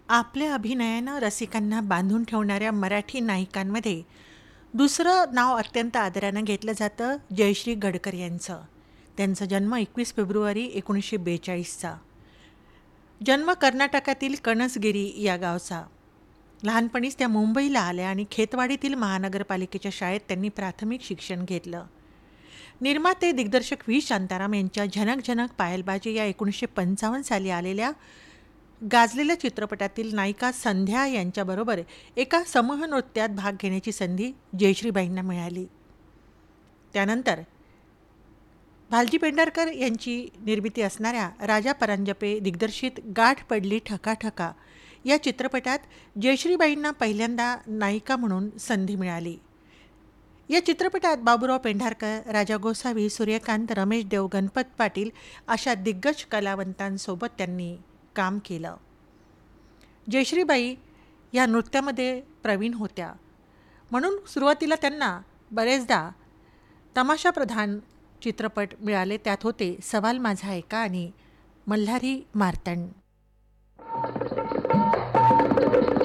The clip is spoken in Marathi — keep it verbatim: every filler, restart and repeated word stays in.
आपल्या अभिनयानं रसिकांना बांधून ठेवणाऱ्या मराठी नायिकांमध्ये दुसरं नाव अत्यंत आदरानं घेतलं जातं जयश्री गडकर यांचं. त्यांचा जन्म एकवीस फेब्रुवारी एकोणीसशे बेचाळीसचा. जन्म कर्नाटकातील कणसगिरी या गावचा. लहानपणीच त्या मुंबईला आल्या आणि खेतवाडीतील महानगरपालिकेच्या शाळेत त्यांनी प्राथमिक शिक्षण घेतलं. निर्माते दिग्दर्शक व्ही शांताराम यांच्या झनक झनक पायलबाजी या एकोणीसशे पंचावन्न साली आलेल्या गाजलेल्या चित्रपटातील नायिका संध्या यांच्याबरोबर एका समूहनृत्यात भाग घेण्याची संधी जयश्रीबाईंना मिळाली. त्यानंतर भालजी पेंढारकर यांची निर्मिती असणाऱ्या राजा परांजपे दिग्दर्शित गाठ पडली ठकाठका या चित्रपटात जयश्रीबाईंना पहिल्यांदा नायिका म्हणून संधी मिळाली. या चित्रपटात बाबूराव पेंढारकर, राजा गोसावी, सूर्यकांत, रमेश देव, गणपत पाटील अशा दिग्गज कलावंतांसोबत त्यांनी काम केलं. जयश्रीबाई या नृत्यामध्ये प्रवीण होत्या, म्हणून सुरुवातीला त्यांना बरेचदा तमाशाप्रधान चित्रपट मिळाले. त्यात होते सवाल माझा ऐका आणि मल्हारी मार्तंड.